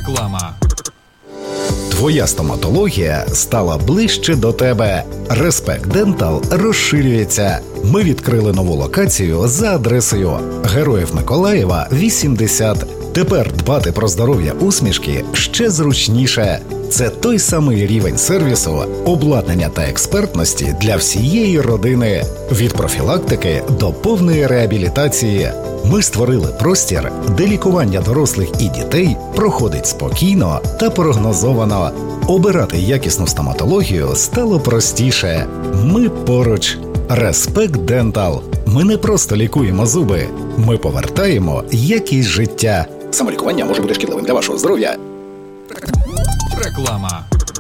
Реклама. Твоя стоматологія стала ближче до тебе. Респект Дентал розширюється. Ми відкрили нову локацію за адресою Героїв Миколаєва, 80. Тепер дбати про здоров'я усмішки ще зручніше. Це той самий рівень сервісу, обладнання та експертності для всієї родини. Від профілактики до повної реабілітації. Ми створили простір, де лікування дорослих і дітей проходить спокійно та прогнозовано. Обирати якісну стоматологію стало простіше. Ми поруч. Респект Дентал. Ми не просто лікуємо зуби. Ми повертаємо якість життя. Самолікування може бути шкідливим для вашого здоров'я. Реклама.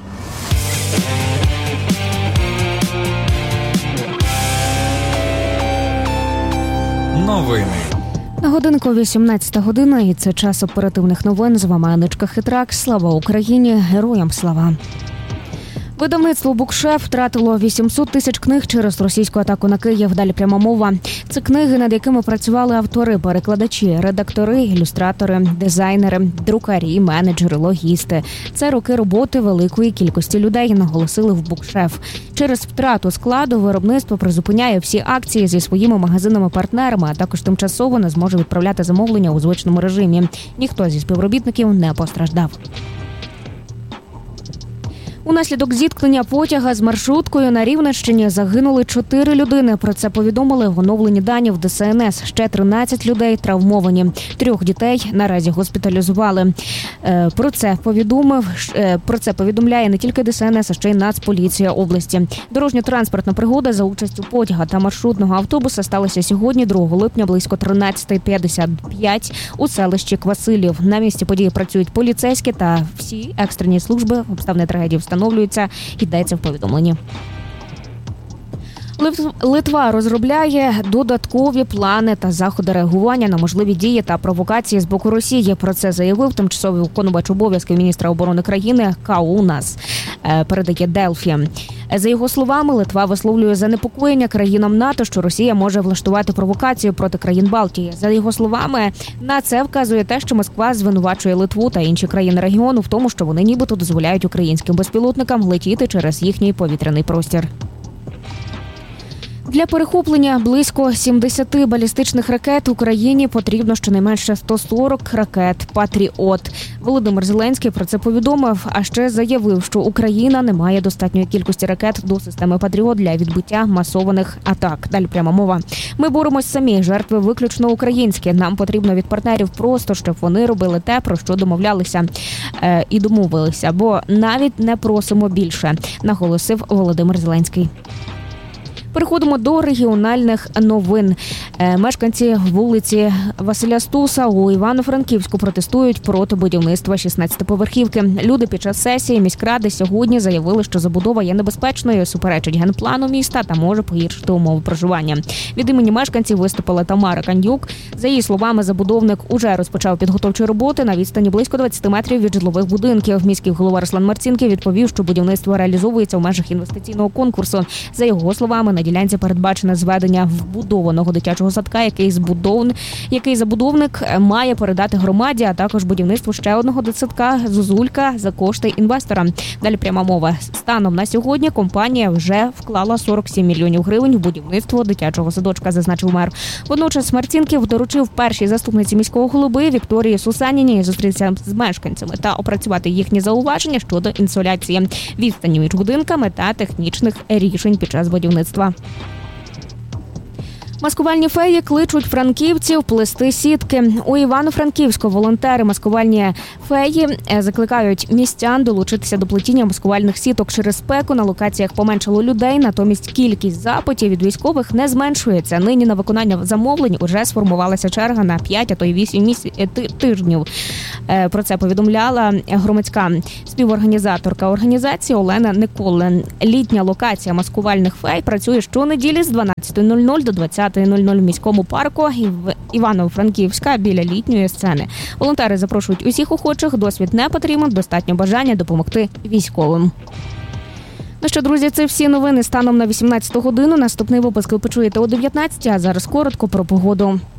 Новини. На годинку 18 година, і це час оперативних новин. З вами Анечка Хитрак. Слава Україні! Героям слава! Видавництво «Букшеф» втратило 800 тисяч книг через російську атаку на Київ. Далі пряма мова. Це книги, над якими працювали автори, перекладачі, редактори, ілюстратори, дизайнери, друкарі, менеджери, логісти. Це роки роботи великої кількості людей, наголосили в «Букшеф». Через втрату складу виробництво призупиняє всі акції зі своїми магазинами-партнерами, а також тимчасово не зможе відправляти замовлення у звичному режимі. Ніхто зі співробітників не постраждав. Унаслідок зіткнення потяга з маршруткою на Рівненщині загинули 4 людини. Про це повідомили оновлені дані в ДСНС. Ще 13 людей травмовані. 3 дітей наразі госпіталізували. Про це повідомляє не тільки ДСНС, а ще й Нацполіція області. Дорожньо-транспортна пригода за участю потяга та маршрутного автобуса сталася сьогодні, 2 липня, близько 13:55 у селищі Квасилів. На місці події працюють поліцейські та всі екстрені служби. Обставини трагедії встановлюються, йдеться в повідомленні. Литва розробляє додаткові плани та заходи реагування на можливі дії та провокації з боку Росії. Про це заявив тимчасовий виконувач обов'язків міністра оборони країни Каунас, передає Делфі. За його словами, Литва висловлює занепокоєння країнам НАТО, що Росія може влаштувати провокацію проти країн Балтії. За його словами, на це вказує те, що Москва звинувачує Литву та інші країни регіону в тому, що вони нібито дозволяють українським безпілотникам летіти через їхній повітряний простір. Для перехоплення близько 70 балістичних ракет Україні потрібно щонайменше 140 ракет «Патріот». Володимир Зеленський про це повідомив, а ще заявив, що Україна не має достатньої кількості ракет до системи «Патріот» для відбиття масованих атак. Далі пряма мова. Ми боремось самі, жертви виключно українські. Нам потрібно від партнерів просто, щоб вони робили те, про що домовлялися і домовилися, бо навіть не просимо більше, наголосив Володимир Зеленський. Переходимо до регіональних новин. Мешканці вулиці Василя Стуса у Івано-Франківську протестують проти будівництва 16-поверхівки. Люди під час сесії міськради сьогодні заявили, що забудова є небезпечною, суперечить генплану міста та може погіршити умови проживання. Від імені мешканців виступила Тамара Кандюк. За її словами, забудовник уже розпочав підготовчі роботи на відстані близько 20 метрів від житлових будинків. Міський голова Руслан Марцінків відповів, що будівництво реалізовується в межах інвестиційного конкурсу. За його словами, на ділянці передбачене зведення вбудованого дитячого садка, який забудовник має передати громаді, а також будівництво ще одного дитсадка «Зозулька» за кошти інвестора. Далі пряма мова. Станом на сьогодні компанія вже вклала 47 мільйонів гривень в будівництво дитячого садочка, зазначив мер. Водночас Марцінків доручив першій заступниці міського голови Вікторії Сусаніній зустрітися з мешканцями та опрацювати їхні зауваження щодо інсоляції, відстані між будинками та технічних рішень під час будівництва. Маскувальні феї кличуть франківців плести сітки. У Івано-Франківську волонтери маскувальні феї закликають містян долучитися до плетіння маскувальних сіток. Через спеку на локаціях поменшало людей, натомість кількість запитів від військових не зменшується. Нині на виконання замовлень уже сформувалася черга на 5, а то й 8 тижнів. Про це повідомляла громадська співорганізаторка організації Олена Николен. Літня локація маскувальних фей працює щонеділі з 12:00 до 20:00 в міському парку Івано-Франківська біля літньої сцени. Волонтери запрошують усіх охочих, досвід не потрібен, достатньо бажання допомогти військовим. Ну що, друзі, це всі новини станом на 18 годину. Наступний випуск ви почуєте о 19, а зараз коротко про погоду.